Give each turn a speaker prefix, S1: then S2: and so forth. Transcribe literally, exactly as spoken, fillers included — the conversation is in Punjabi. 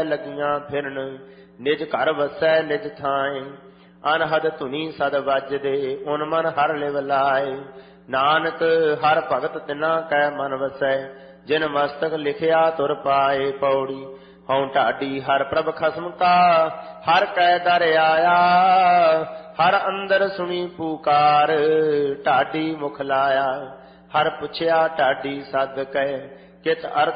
S1: ਲੱਗੀਆਂ ਫਿਰਨ, ਨਿਜ ਘਰ ਵਸੈ ਨਿਜ ਥਾਏ। ਅਨਹਦ ਧੁਨੀ ਸਦ ਵੱਜਦੇ, ਉਨ ਮਨ ਹਰ ਲਿਵ ਲਾਏ। ਨਾਨਕ ਹਰ ਭਗਤ ਤਿਨਾ ਕੈ ਮਨ ਵਸੈ, ਜਿਨ ਮਸਤਕ ਲਿਖਿਆ ਤੁਰ ਪਾਏ। ਪੌੜੀ ਹਉ ਢਾਡੀ ਹਰ ਪ੍ਰਭ ਖਸਮ ਕਾ, ਹਰ ਕੈ ਦਰ ਆਇਆ। ਹਰ ਅੰਦਰ ਸੁਣੀ ਪੁਕਾਰ, ਢਾਡੀ ਮੁਖ ਲਾਇਆ। ਹਰ ਪੁੱਛਿਆ ਢਾਡੀ ਸਦ ਕੈ, ਕਿਤ ਅਰਥ